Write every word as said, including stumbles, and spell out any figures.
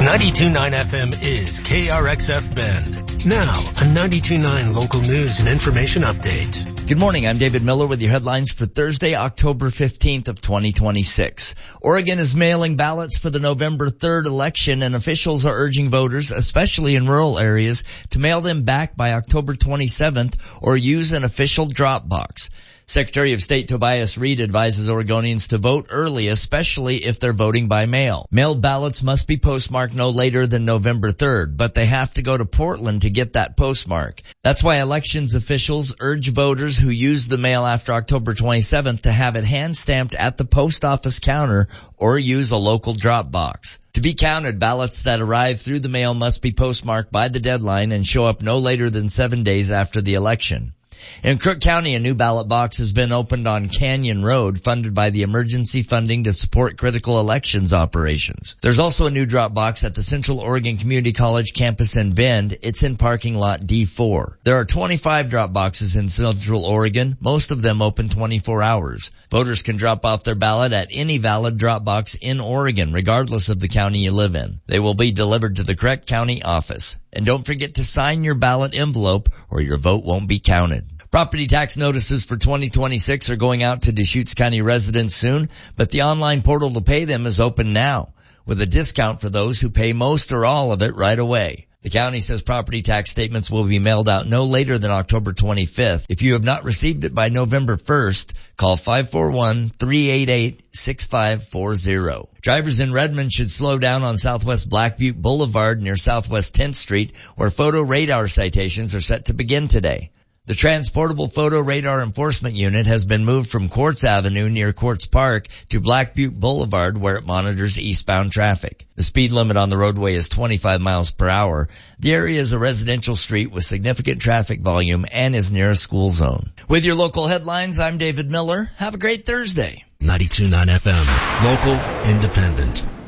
ninety-two point nine F M is K R X F Bend. Now, a ninety-two point nine local news and information update. Good morning. I'm David Miller with your headlines for Thursday, October fifteenth of twenty twenty-six. Oregon is mailing ballots for the November third election, and officials are urging voters, especially in rural areas, to mail them back by October twenty-seventh or use an official drop box. Secretary of State Tobias Reed advises Oregonians to vote early, especially if they're voting by mail. Mailed ballots must be postmarked no later than November third, but they have to go to Portland to get that postmark. That's why elections officials urge voters who use the mail after October twenty-seventh to have it hand-stamped at the post office counter or use a local drop box. To be counted, ballots that arrive through the mail must be postmarked by the deadline and show up no later than seven days after the election. In Crook County, a new ballot box has been opened on Canyon Road, funded by the emergency funding to support critical elections operations. There's also a new drop box at the Central Oregon Community College campus in Bend. It's in parking lot D four. There are twenty-five drop boxes in Central Oregon, most of them open twenty-four hours. Voters can drop off their ballot at any valid drop box in Oregon, regardless of the county you live in. They will be delivered to the correct county office. And don't forget to sign your ballot envelope or your vote won't be counted. Property tax notices for twenty twenty-six are going out to Deschutes County residents soon, but the online portal to pay them is open now, with a discount for those who pay most or all of it right away. The county says property tax statements will be mailed out no later than October twenty-fifth. If you have not received it by November first, call five four one, three eight eight, six five four zero. Drivers in Redmond should slow down on Southwest Black Butte Boulevard near Southwest tenth Street, where photo radar citations are set to begin today. The Transportable Photo Radar Enforcement Unit has been moved from Quartz Avenue near Quartz Park to Black Butte Boulevard, where it monitors eastbound traffic. The speed limit on the roadway is twenty-five miles per hour. The area is a residential street with significant traffic volume and is near a school zone. With your local headlines, I'm David Miller. Have a great Thursday. ninety-two point nine F M, local, independent.